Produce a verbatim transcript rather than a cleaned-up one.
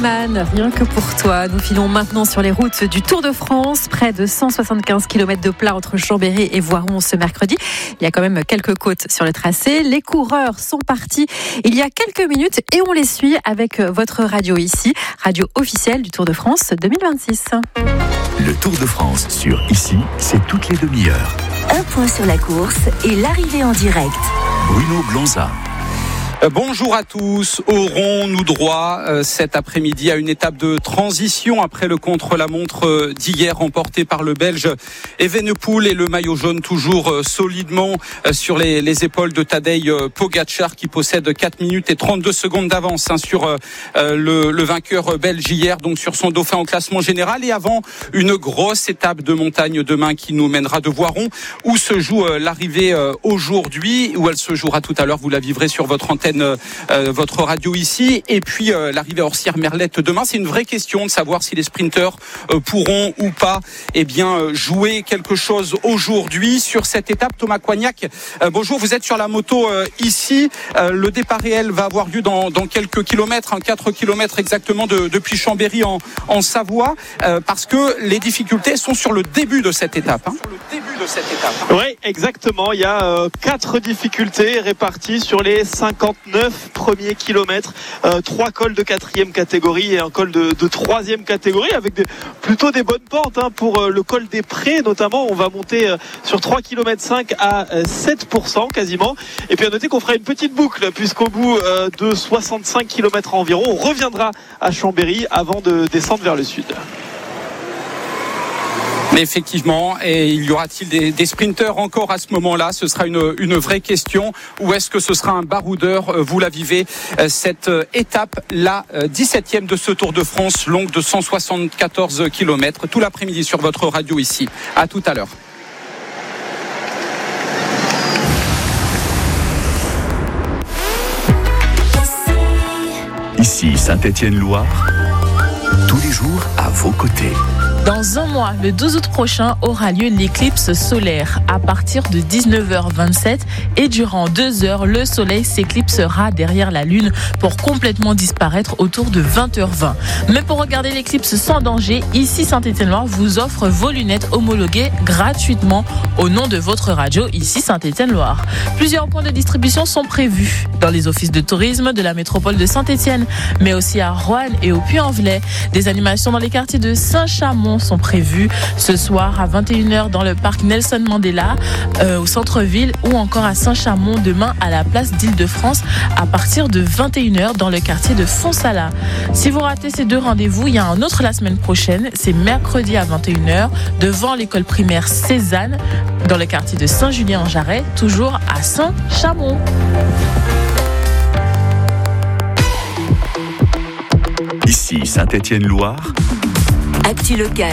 Goldman, rien que pour toi. Nous filons maintenant sur les routes du Tour de France. Près de cent soixante-quinze kilomètres de plat entre Chambéry et Voiron ce mercredi. Il y a quand même quelques côtes sur le tracé. Les coureurs sont partis il y a quelques minutes et on les suit avec votre radio ici, radio officielle du Tour de France deux mille vingt-six. Le Tour de France sur Ici, c'est toutes les demi-heures. Un point sur la course et l'arrivée en direct. Bruno Blanza. Bonjour à tous. Aurons-nous droit euh, cet après-midi à une étape de transition après le contre-la-montre euh, d'hier remporté par le Belge Evenepoel et le maillot jaune toujours euh, solidement euh, sur les, les épaules de Tadej euh, Pogačar qui possède quatre minutes et trente-deux secondes d'avance hein, sur euh, le, le vainqueur belge hier, donc sur son dauphin au classement général. Et avant une grosse étape de montagne demain qui nous mènera de Voiron où se joue euh, l'arrivée euh, aujourd'hui, où elle se jouera tout à l'heure. Vous la vivrez sur votre antenne. Euh, votre radio ici et puis euh, l'arrivée à Orsières-Merlette demain. C'est une vraie question de savoir si les sprinteurs euh, pourront ou pas eh bien, euh, jouer quelque chose aujourd'hui sur cette étape. Thomas Coignac, euh, bonjour, vous êtes sur la moto euh, ici. Euh, le départ réel va avoir lieu dans, dans quelques kilomètres, hein, quatre kilomètres exactement de, depuis Chambéry en, en Savoie, euh, parce que les difficultés sont sur le début de cette étape. Hein. Sur le début de cette étape. Hein. Oui, exactement. Il y a euh, quatre difficultés réparties sur les cinquante-neuf premiers kilomètres, euh, trois cols de quatrième catégorie et un col de, de troisième catégorie avec des, plutôt des bonnes pentes hein, pour euh, le col des Prés notamment. On va monter euh, sur trois virgule cinq kilomètres à euh, sept pour cent quasiment. Et puis à noter qu'on fera une petite boucle puisqu'au bout euh, de soixante-cinq kilomètres environ, on reviendra à Chambéry avant de descendre vers le sud. Mais effectivement, et il y aura-t-il des, des sprinteurs encore à ce moment-là? Ce sera une, une vraie question. Ou est-ce que ce sera un baroudeur? Vous la vivez, cette étape, la dix-septième de ce Tour de France, longue de cent soixante-quatorze kilomètres, tout l'après-midi sur votre radio ici. À tout à l'heure. Ici, Saint-Étienne-Loire, tous les jours à vos côtés. Dans un mois, le douze août prochain, aura lieu l'éclipse solaire à partir de dix-neuf heures vingt-sept et durant deux heures, le soleil s'éclipsera derrière la lune pour complètement disparaître autour de vingt heures vingt. Mais pour regarder l'éclipse sans danger, ici Saint-Étienne-Loire vous offre vos lunettes homologuées gratuitement au nom de votre radio, ici Saint-Étienne-Loire. Plusieurs points de distribution sont prévus dans les offices de tourisme de la métropole de Saint-Étienne, mais aussi à Roanne et au Puy-en-Velay. Des animations dans les quartiers de Saint-Chamond sont prévus ce soir à vingt et une heures dans le parc Nelson Mandela euh, au centre-ville ou encore à Saint-Chamond demain à la place d'Île-de-France à partir de vingt et une heures dans le quartier de Fonsala. Si vous ratez ces deux rendez-vous, il y a un autre la semaine prochaine, c'est mercredi à vingt et une heures devant l'école primaire Cézanne dans le quartier de Saint-Julien-en-Jarret, toujours à Saint-Chamond. Ici Saint-Étienne-Loire. Actu local.